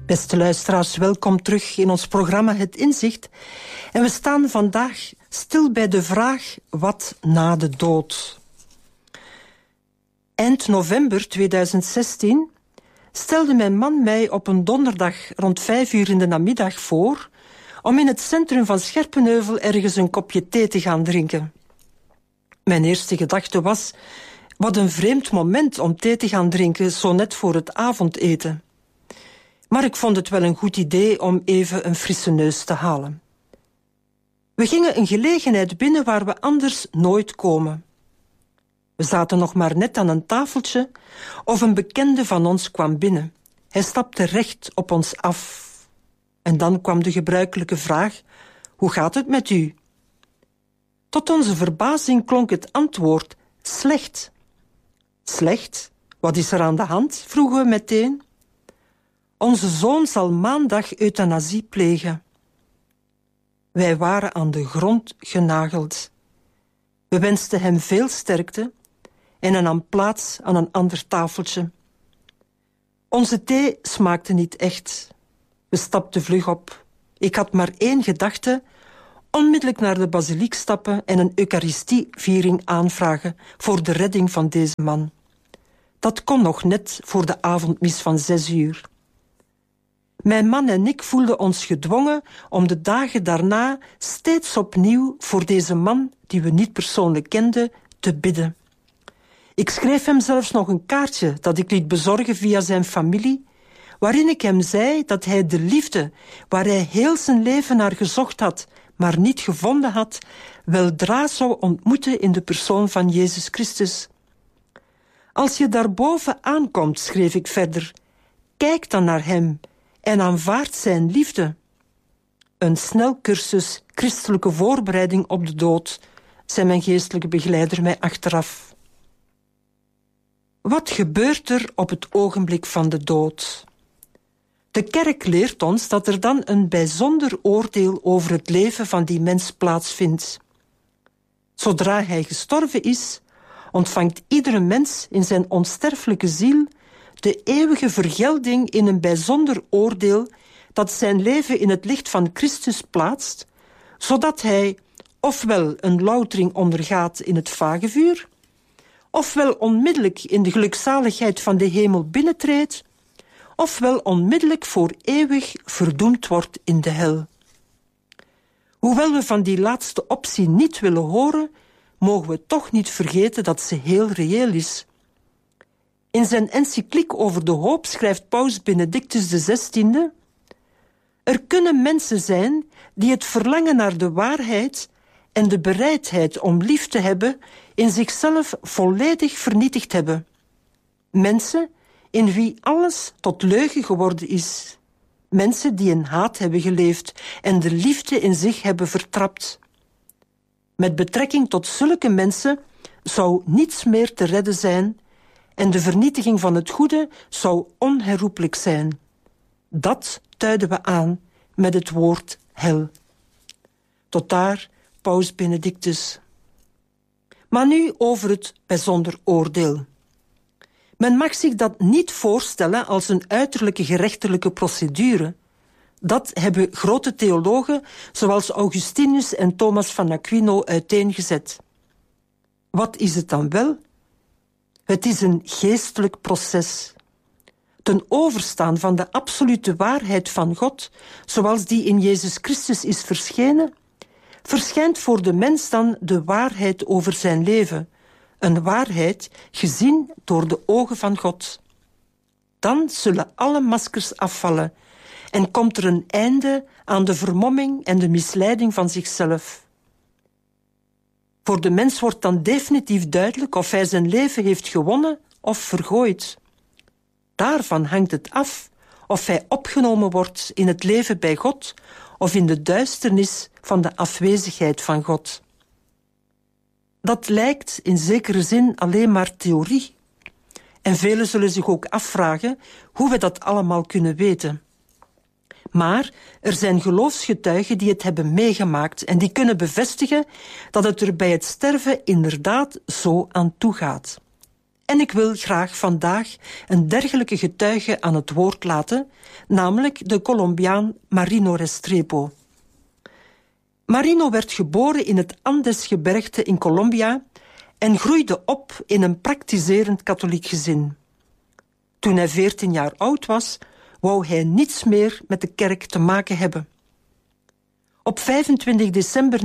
Beste luisteraars, welkom terug in ons programma Het Inzicht. En we staan vandaag stil bij de vraag, wat na de dood? Eind november 2016 stelde mijn man mij op een donderdag rond 5 uur in de namiddag voor om in het centrum van Scherpenheuvel ergens een kopje thee te gaan drinken. Mijn eerste gedachte was, wat een vreemd moment om thee te gaan drinken zo net voor het avondeten. Maar ik vond het wel een goed idee om even een frisse neus te halen. We gingen een gelegenheid binnen waar we anders nooit komen. We zaten nog maar net aan een tafeltje of een bekende van ons kwam binnen. Hij stapte recht op ons af. En dan kwam de gebruikelijke vraag, hoe gaat het met u? Tot onze verbazing klonk het antwoord, slecht. Slecht? Wat is er aan de hand? Vroegen we meteen. Onze zoon zal maandag euthanasie plegen. Wij waren aan de grond genageld. We wensten hem veel sterkte en hij nam plaats aan een ander tafeltje. Onze thee smaakte niet echt. We stapten vlug op. Ik had maar één gedachte, onmiddellijk naar de basiliek stappen en een eucharistieviering aanvragen voor de redding van deze man. Dat kon nog net voor de avondmis van 6 uur. Mijn man en ik voelden ons gedwongen om de dagen daarna steeds opnieuw voor deze man, die we niet persoonlijk kenden, te bidden. Ik schreef hem zelfs nog een kaartje dat ik liet bezorgen via zijn familie, waarin ik hem zei dat hij de liefde, waar hij heel zijn leven naar gezocht had, maar niet gevonden had, weldra zou ontmoeten in de persoon van Jezus Christus. Als je daarboven aankomt, schreef ik verder, kijk dan naar hem en aanvaard zijn liefde. Een snelcursus christelijke voorbereiding op de dood, zei mijn geestelijke begeleider mij achteraf. Wat gebeurt er op het ogenblik van de dood? De kerk leert ons dat er dan een bijzonder oordeel over het leven van die mens plaatsvindt. Zodra hij gestorven is, ontvangt iedere mens in zijn onsterfelijke ziel de eeuwige vergelding in een bijzonder oordeel dat zijn leven in het licht van Christus plaatst, zodat hij ofwel een loutering ondergaat in het vagevuur, ofwel onmiddellijk in de gelukzaligheid van de hemel binnentreedt, ofwel onmiddellijk voor eeuwig verdoemd wordt in de hel. Hoewel we van die laatste optie niet willen horen, mogen we toch niet vergeten dat ze heel reëel is. In zijn encycliek over de hoop schrijft Paus Benedictus XVI: er kunnen mensen zijn die het verlangen naar de waarheid en de bereidheid om lief te hebben in zichzelf volledig vernietigd hebben. Mensen in wie alles tot leugen geworden is. Mensen die in haat hebben geleefd en de liefde in zich hebben vertrapt. Met betrekking tot zulke mensen zou niets meer te redden zijn en de vernietiging van het goede zou onherroepelijk zijn. Dat duiden we aan met het woord hel. Tot daar Paus Benedictus. Maar nu over het bijzonder oordeel. Men mag zich dat niet voorstellen als een uiterlijke gerechtelijke procedure. Dat hebben grote theologen zoals Augustinus en Thomas van Aquino uiteengezet. Wat is het dan wel? Het is een geestelijk proces. Ten overstaan van de absolute waarheid van God, zoals die in Jezus Christus is verschenen, verschijnt voor de mens dan de waarheid over zijn leven, een waarheid gezien door de ogen van God. Dan zullen alle maskers afvallen en komt er een einde aan de vermomming en de misleiding van zichzelf. Voor de mens wordt dan definitief duidelijk of hij zijn leven heeft gewonnen of vergooid. Daarvan hangt het af of hij opgenomen wordt in het leven bij God of in de duisternis van de afwezigheid van God. Dat lijkt in zekere zin alleen maar theorie. En velen zullen zich ook afvragen hoe we dat allemaal kunnen weten. Maar er zijn geloofsgetuigen die het hebben meegemaakt en die kunnen bevestigen dat het er bij het sterven inderdaad zo aan toe gaat. En ik wil graag vandaag een dergelijke getuige aan het woord laten, namelijk de Colombiaan Marino Restrepo. Marino werd geboren in het Andesgebergte in Colombia en groeide op in een praktiserend katholiek gezin. Toen hij 14 jaar oud was, wou hij niets meer met de kerk te maken hebben. Op 25 december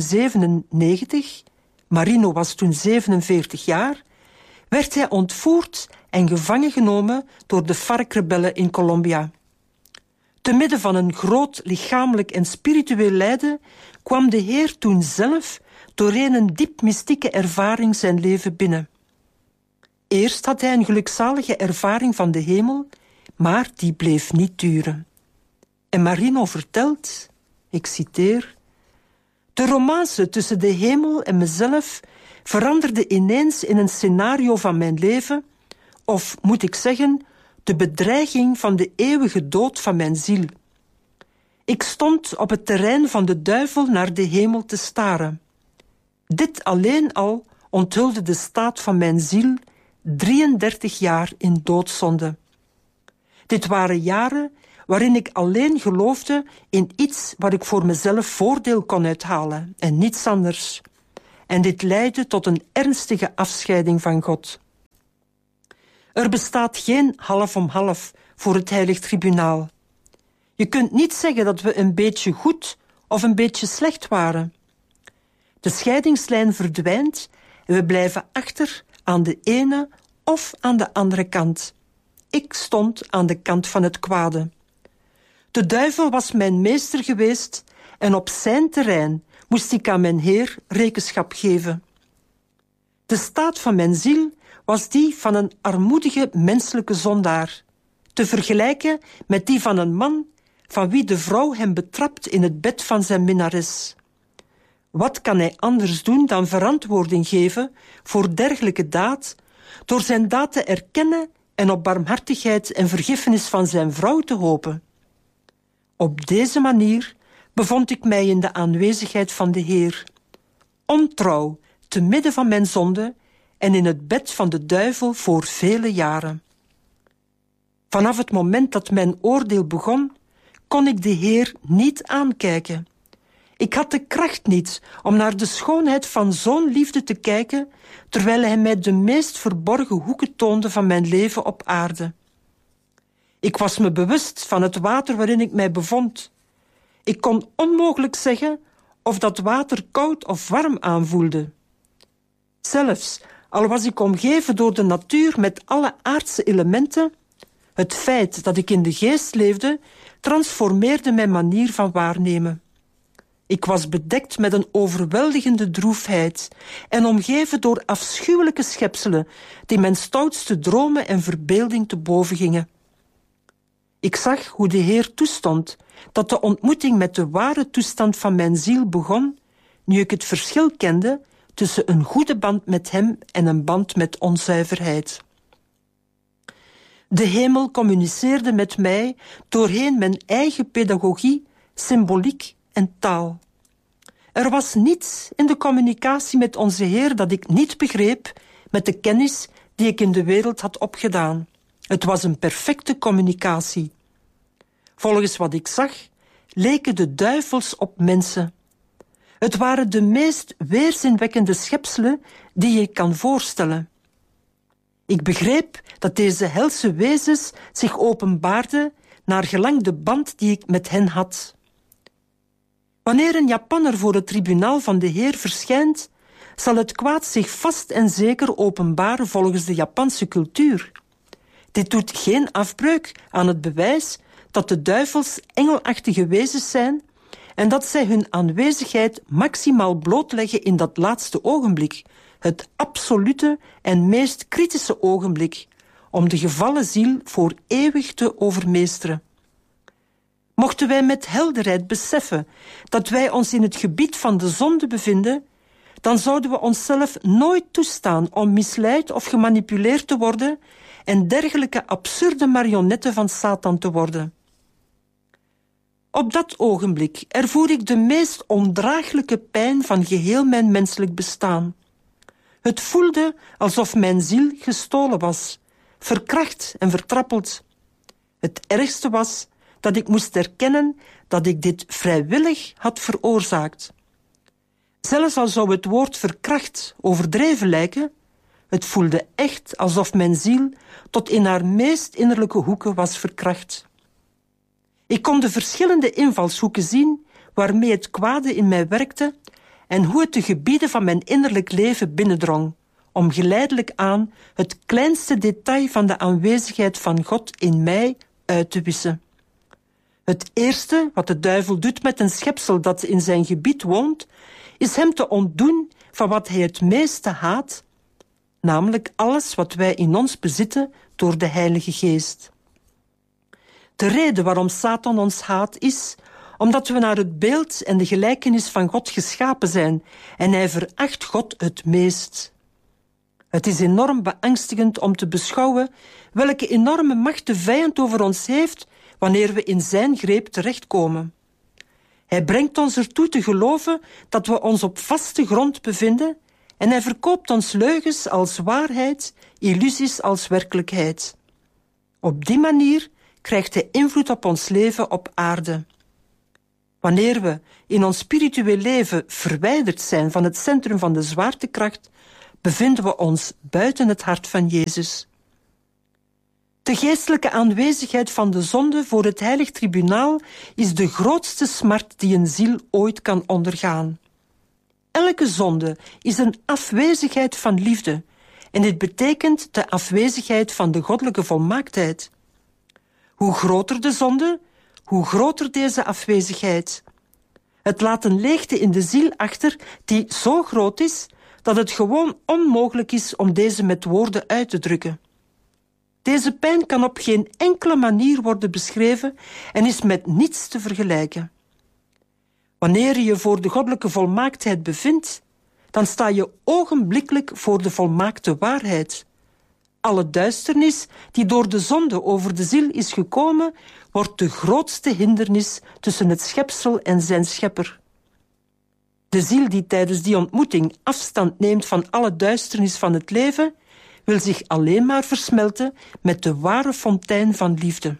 1997, Marino was toen 47 jaar, werd hij ontvoerd en gevangen genomen door de FARC-rebellen in Colombia. Te midden van een groot lichamelijk en spiritueel lijden kwam de Heer toen zelf doorheen een diep mystieke ervaring zijn leven binnen. Eerst had hij een gelukzalige ervaring van de hemel, maar die bleef niet duren. En Marino vertelt, ik citeer, de romance tussen de hemel en mezelf veranderde ineens in een scenario van mijn leven, of moet ik zeggen, de bedreiging van de eeuwige dood van mijn ziel. Ik stond op het terrein van de duivel naar de hemel te staren. Dit alleen al onthulde de staat van mijn ziel, 33 jaar in doodzonde. Dit waren jaren waarin ik alleen geloofde in iets waar ik voor mezelf voordeel kon uithalen en niets anders. En dit leidde tot een ernstige afscheiding van God. Er bestaat geen half om half voor het heilig tribunaal. Je kunt niet zeggen dat we een beetje goed of een beetje slecht waren. De scheidingslijn verdwijnt en we blijven achter aan de ene of aan de andere kant. Ik stond aan de kant van het kwade. De duivel was mijn meester geweest en op zijn terrein moest ik aan mijn Heer rekenschap geven. De staat van mijn ziel was die van een armoedige menselijke zondaar, te vergelijken met die van een man van wie de vrouw hem betrapt in het bed van zijn minnares. Wat kan hij anders doen dan verantwoording geven voor dergelijke daad, door zijn daad te erkennen en op barmhartigheid en vergiffenis van zijn vrouw te hopen? Op deze manier bevond ik mij in de aanwezigheid van de Heer, ontrouw te midden van mijn zonde en in het bed van de duivel voor vele jaren. Vanaf het moment dat mijn oordeel begon, kon ik de Heer niet aankijken. Ik had de kracht niet om naar de schoonheid van zo'n liefde te kijken, terwijl hij mij de meest verborgen hoeken toonde van mijn leven op aarde. Ik was me bewust van het water waarin ik mij bevond. Ik kon onmogelijk zeggen of dat water koud of warm aanvoelde. Zelfs al was ik omgeven door de natuur met alle aardse elementen, het feit dat ik in de geest leefde, transformeerde mijn manier van waarnemen. Ik was bedekt met een overweldigende droefheid en omgeven door afschuwelijke schepselen die mijn stoutste dromen en verbeelding te boven gingen. Ik zag hoe de Heer toestond dat de ontmoeting met de ware toestand van mijn ziel begon, nu ik het verschil kende tussen een goede band met hem en een band met onzuiverheid. De hemel communiceerde met mij doorheen mijn eigen pedagogie, symboliek en taal. Er was niets in de communicatie met onze Heer dat ik niet begreep met de kennis die ik in de wereld had opgedaan. Het was een perfecte communicatie. Volgens wat ik zag, leken de duivels op mensen. Het waren de meest weerzinwekkende schepselen die je kan voorstellen. Ik begreep dat deze helse wezens zich openbaarden naar gelang de band die ik met hen had. Wanneer een Japanner voor het tribunaal van de Heer verschijnt, zal het kwaad zich vast en zeker openbaren volgens de Japanse cultuur. Dit doet geen afbreuk aan het bewijs dat de duivels engelachtige wezens zijn en dat zij hun aanwezigheid maximaal blootleggen in dat laatste ogenblik, het absolute en meest kritische ogenblik, om de gevallen ziel voor eeuwig te overmeesteren. Mochten wij met helderheid beseffen dat wij ons in het gebied van de zonde bevinden, dan zouden we onszelf nooit toestaan om misleid of gemanipuleerd te worden en dergelijke absurde marionetten van Satan te worden. Op dat ogenblik ervoer ik de meest ondraaglijke pijn van geheel mijn menselijk bestaan. Het voelde alsof mijn ziel gestolen was, verkracht en vertrappeld. Het ergste was dat ik moest erkennen dat ik dit vrijwillig had veroorzaakt. Zelfs al zou het woord verkracht overdreven lijken, het voelde echt alsof mijn ziel tot in haar meest innerlijke hoeken was verkracht. Ik kon de verschillende invalshoeken zien waarmee het kwade in mij werkte en hoe het de gebieden van mijn innerlijk leven binnendrong, om geleidelijk aan het kleinste detail van de aanwezigheid van God in mij uit te wissen. Het eerste wat de duivel doet met een schepsel dat in zijn gebied woont, is hem te ontdoen van wat hij het meeste haat, namelijk alles wat wij in ons bezitten door de Heilige Geest. De reden waarom Satan ons haat is omdat we naar het beeld en de gelijkenis van God geschapen zijn en hij veracht God het meest. Het is enorm beangstigend om te beschouwen welke enorme macht de vijand over ons heeft wanneer we in zijn greep terechtkomen. Hij brengt ons ertoe te geloven dat we ons op vaste grond bevinden en hij verkoopt ons leugens als waarheid, illusies als werkelijkheid. Op die manier krijgt hij invloed op ons leven op aarde. Wanneer we in ons spiritueel leven verwijderd zijn van het centrum van de zwaartekracht, bevinden we ons buiten het hart van Jezus. De geestelijke aanwezigheid van de zonde voor het heilig tribunaal is de grootste smart die een ziel ooit kan ondergaan. Elke zonde is een afwezigheid van liefde en dit betekent de afwezigheid van de goddelijke volmaaktheid. Hoe groter de zonde, hoe groter deze afwezigheid. Het laat een leegte in de ziel achter die zo groot is dat het gewoon onmogelijk is om deze met woorden uit te drukken. Deze pijn kan op geen enkele manier worden beschreven en is met niets te vergelijken. Wanneer je je voor de goddelijke volmaaktheid bevindt, dan sta je ogenblikkelijk voor de volmaakte waarheid. Alle duisternis die door de zonde over de ziel is gekomen, wordt de grootste hindernis tussen het schepsel en zijn schepper. De ziel die tijdens die ontmoeting afstand neemt van alle duisternis van het leven, wil zich alleen maar versmelten met de ware fontein van liefde.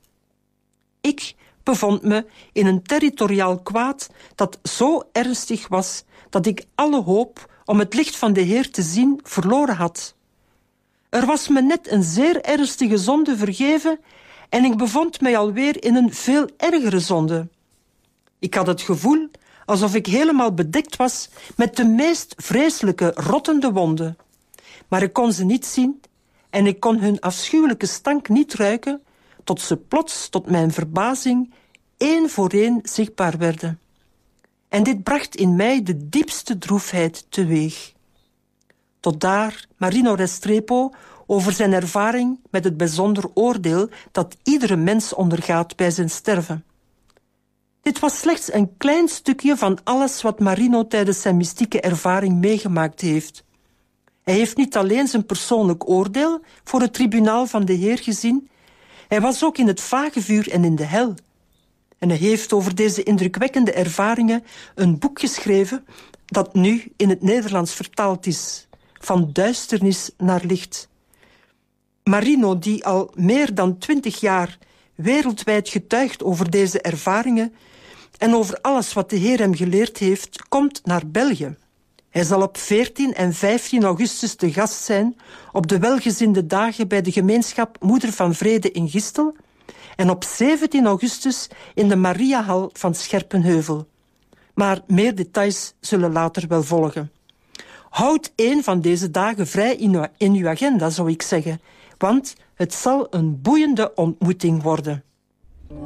Ik bevond me in een territoriaal kwaad dat zo ernstig was dat ik alle hoop om het licht van de Heer te zien verloren had. Er was me net een zeer ernstige zonde vergeven en ik bevond mij alweer in een veel ergere zonde. Ik had het gevoel alsof ik helemaal bedekt was met de meest vreselijke, rottende wonden. Maar ik kon ze niet zien en ik kon hun afschuwelijke stank niet ruiken, tot ze plots, tot mijn verbazing, één voor één zichtbaar werden. En dit bracht in mij de diepste droefheid teweeg. Tot daar Marino Restrepo over zijn ervaring met het bijzonder oordeel dat iedere mens ondergaat bij zijn sterven. Dit was slechts een klein stukje van alles wat Marino tijdens zijn mystieke ervaring meegemaakt heeft. Hij heeft niet alleen zijn persoonlijk oordeel voor het tribunaal van de Heer gezien, hij was ook in het vagevuur en in de hel. En hij heeft over deze indrukwekkende ervaringen een boek geschreven dat nu in het Nederlands vertaald is, Van duisternis naar licht. Marino, die al meer dan 20 jaar wereldwijd getuigt over deze ervaringen en over alles wat de Heer hem geleerd heeft, komt naar België. Hij zal op 14 en 15 augustus te gast zijn op de welgezinde dagen bij de gemeenschap Moeder van Vrede in Gistel en op 17 augustus in de Mariahal van Scherpenheuvel. Maar meer details zullen later wel volgen. Houd een van deze dagen vrij in uw agenda, zou ik zeggen, want het zal een boeiende ontmoeting worden.